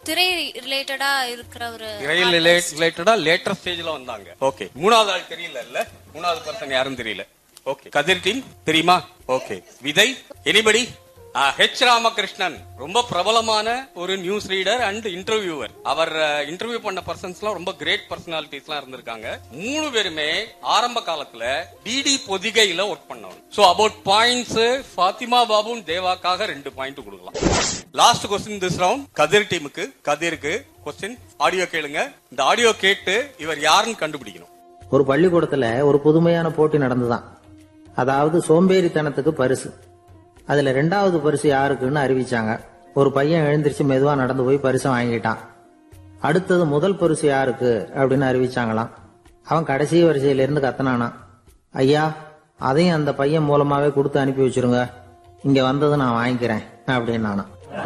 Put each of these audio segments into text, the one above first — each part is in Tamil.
திரை ரிலேட்டடா இருக்கிற ஒரு திரை ரிலேட்டடா லேட்டர் ஸ்டேஜ்ல வந்தாங்க. ஓகே, மூணாவது ஆள் தெரியல, மூணாவது பர்சன் யாரும் தெரியல. ஓகே, கதிர் டீம் தெரியுமா? ஓகே, விதை எனிபடி? ஹெச் ராமகிருஷ்ணன் ரொம்ப பிரபலமான ஒரு news reader and interviewer. Our interview பண்ண பர்சன்ஸ்லாம் ரொம்ப கிரேட் பர்சனாலிட்டிஸ்லாம் இருந்திருக்காங்க. 3 பேருமே ஆரம்ப காலத்துல டிடி பொதிகையில ஒர்க் பண்ணவங்க. So about points Fathima Babu தேவாக்காக 2 point கொடுக்கலாம். லாஸ்ட் கொஸ்டின் திஸ் ரவுண்ட் கதிர் டீமுக்கு. கதிருக்கு கொஸ்டின், ஆடியோ கேளுங்க. இந்த ஆடியோ கேட்டு இவர் யாருன்னு கண்டுபிடிக்கணும். ஒரு பள்ளிக்கூடத்துல ஒரு புதுமையான போட்டி நடந்துதான். அதாவது சோம்பேறித்தனத்துக்கு பரிசு. அதுல 2வது பரிசு யாருக்குன்னு அறிவிச்சாங்க. ஒரு பையன் எழுந்திருச்சு மெதுவா நடந்து போய் பரிசை வாங்கிட்டான். அடுத்தது முதல் பரிசு யாருக்கு அப்படின்னு அறிவிச்சாங்களாம். அவன் கடைசி வரிசையில இருந்து கத்தனானா, ஐயா அதையும் அந்த பையன் மூலமாவே கொடுத்து அனுப்பி வச்சிருங்க, இங்க வந்தது நான் வாங்கிக்கிறேன் அப்படின்னு நானா.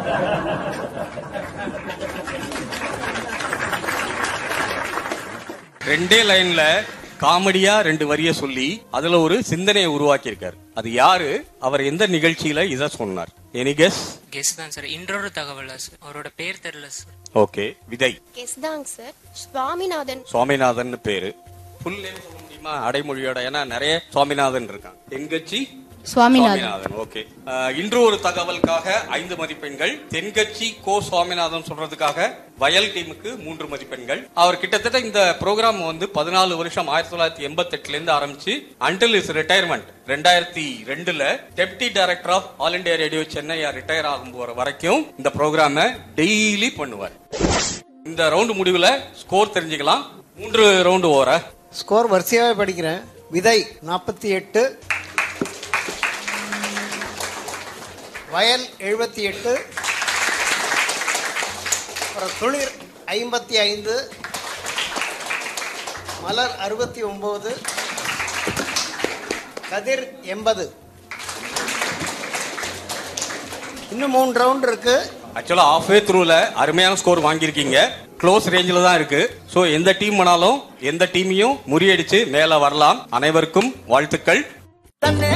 ரெண்டே லைன்ல காமெடியா 2 வரிய சொல்லி அதுல ஒரு சிந்தனையை உருவாக்கி இருக்காரு. அது யாரு? அவர் எந்த நிகழ்ச்சியில இத சொன்னார்? Any guess? கெஸ் தான் சார். இன்றொரு தகவல் சார். அவரோட பேர் தெரியல சார். ஓகே, விதை? கெஸ் தாங்க சார். சுவாமிநாதன். சுவாமிநாதன் பேரு. ஃபுல் நேம் சொல்ல முடியுமா அடைமொழியோட? ஏன்னா நிறைய சுவாமிநாதன் இருக்காங்க. தென்கட்சி சுவாமிநாதன். ஓகே, இன்று ஒரு தகவலுக்காக 5 மதிப்பெண்கள். தென்கட்சி கோ சுவாமிநாதன் சொல்றதுக்காக வயல் டீமுக்கு 3 மதிப்பெண்கள். அவர் கிட்டத்தட்ட இந்த ப்ரோக்ராம் 14 வருஷம் 1988 இருந்து ஆரம்பிச்சு until is retirement 2002ல deputy director of all India radio Chennai retire ஆகும் போற வரைக்கும் இந்த ப்ரோக்ராம டெய்லி பண்ணுவார். இந்த ரவுண்ட் முடிவுல ஸ்கோர் தெரிஞ்சுக்கலாம். 3 ரவுண்ட் ஓவர ஸ்கோர் வரிசையாவே படிக்கிறேன். விதை 48, வயல் 78, துளிர் 55, மலர் 69, கதிர் 80. இன்னும் 3 ரவுண்ட் இருக்கு. ஆக்சுவலா halfway throughல அருமையான ஸ்கோர் வாங்கியிருக்கீங்க. க்ளோஸ் ரேஞ்சில தான் இருக்கு. சோ எந்த டீம் ஆனாலும் எந்த டீமையும் முறியடிச்சு மேல வரலாம். அனைவருக்கும் வாழ்த்துக்கள்.